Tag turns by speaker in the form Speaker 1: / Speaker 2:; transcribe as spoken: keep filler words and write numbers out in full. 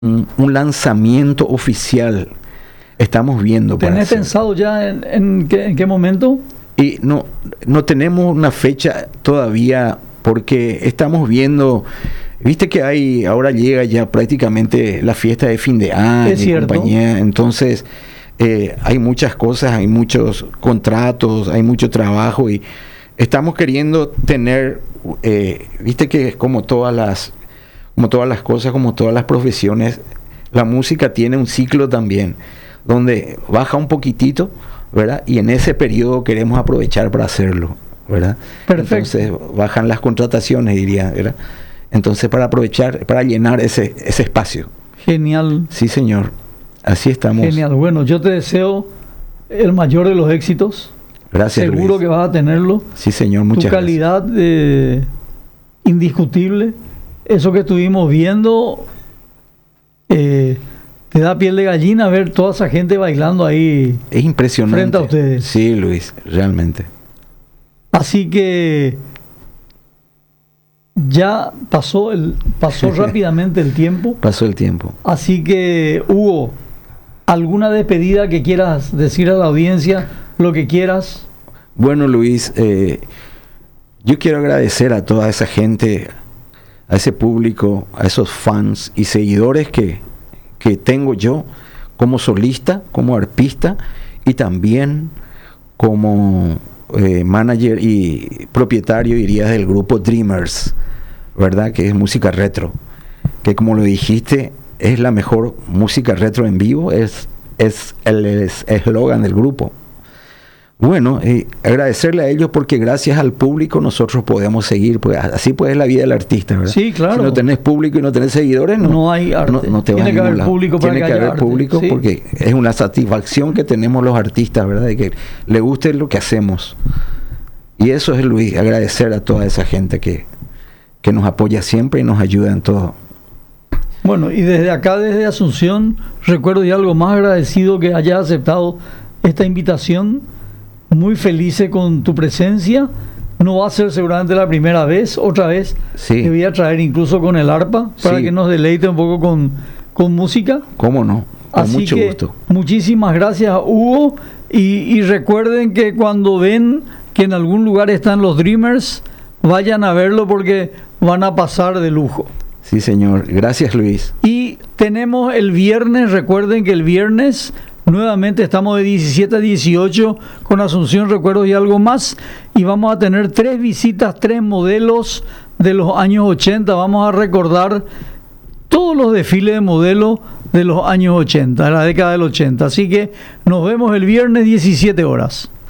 Speaker 1: un, un lanzamiento oficial estamos viendo.
Speaker 2: ¿Tenés pensado ya en, en, qué, en qué momento?
Speaker 1: Y no, no tenemos una fecha todavía porque estamos viendo, viste que hay, ahora llega ya prácticamente la fiesta de fin de año y compañía, entonces eh, hay muchas cosas, hay muchos contratos, hay mucho trabajo y estamos queriendo tener, eh, viste que como todas las, como todas las cosas, como todas las profesiones, la música tiene un ciclo también, donde baja un poquitito, ¿verdad? Y en ese periodo queremos aprovechar para hacerlo, ¿verdad?
Speaker 2: Perfecto.
Speaker 1: Entonces bajan las contrataciones, diría, ¿verdad? Entonces para aprovechar, para llenar ese, ese espacio.
Speaker 2: Genial.
Speaker 1: Sí, señor. Así estamos.
Speaker 2: Genial. Bueno, yo te deseo el mayor de los éxitos.
Speaker 1: Gracias,
Speaker 2: Seguro
Speaker 1: Luis.
Speaker 2: que vas a tenerlo.
Speaker 1: Sí, señor. Muchas
Speaker 2: tu calidad eh, indiscutible. Eso que estuvimos viendo eh, te da piel de gallina ver toda esa gente bailando ahí.
Speaker 1: Es impresionante.
Speaker 2: Frente a ustedes.
Speaker 1: Sí, Luis, realmente.
Speaker 2: Así que ya pasó el pasó rápidamente el tiempo.
Speaker 1: Pasó el tiempo.
Speaker 2: Así que, Hugo, ¿alguna despedida que quieras decir a la audiencia? Lo que quieras.
Speaker 1: Bueno, Luis, eh, yo quiero agradecer a toda esa gente, a ese público, a esos fans y seguidores que, que tengo yo como solista, como arpista y también como eh, manager y propietario, diría, del grupo Dreamers, ¿verdad? Que es música retro, que como lo dijiste, es la mejor música retro en vivo, es, es el eslogan del grupo. Bueno, eh, agradecerle a ellos porque gracias al público nosotros podemos seguir, pues así pues es la vida del artista, ¿verdad?
Speaker 2: Sí, claro.
Speaker 1: Si no tenés público y no tenés seguidores, no,
Speaker 2: no hay arte.
Speaker 1: No, no te
Speaker 2: Tiene
Speaker 1: vas
Speaker 2: que
Speaker 1: a
Speaker 2: haber
Speaker 1: lado.
Speaker 2: público para
Speaker 1: Tiene
Speaker 2: que,
Speaker 1: que
Speaker 2: haya
Speaker 1: haber
Speaker 2: arte.
Speaker 1: público,
Speaker 2: Sí.
Speaker 1: porque es una satisfacción que tenemos los artistas, ¿verdad? De que le guste lo que hacemos. Y eso es, Luis, agradecer a toda esa gente que, que nos apoya siempre y nos ayuda en todo.
Speaker 2: Bueno, y desde acá, desde Asunción, recuerdo y algo más agradecido que hayas aceptado esta invitación. Muy feliz con tu presencia. No va a ser seguramente la primera vez. Otra vez
Speaker 1: sí.
Speaker 2: Te voy a traer incluso con el arpa para
Speaker 1: sí.
Speaker 2: que nos deleite un poco con, con música.
Speaker 1: ¿Cómo no? Con
Speaker 2: Así
Speaker 1: mucho
Speaker 2: que,
Speaker 1: gusto.
Speaker 2: Muchísimas gracias, Hugo. Y, y recuerden que cuando ven que en algún lugar están los Dreamers, vayan a verlo porque van a pasar de lujo.
Speaker 1: Sí, señor. Gracias, Luis.
Speaker 2: Y tenemos el viernes, recuerden que el viernes nuevamente estamos de diecisiete a dieciocho con Asunción, Recuerdos y algo más. Y vamos a tener tres visitas, tres modelos de los años ochenta. Vamos a recordar todos los desfiles de modelos de los años ochenta, de la década del ochenta. Así que nos vemos el viernes diecisiete horas.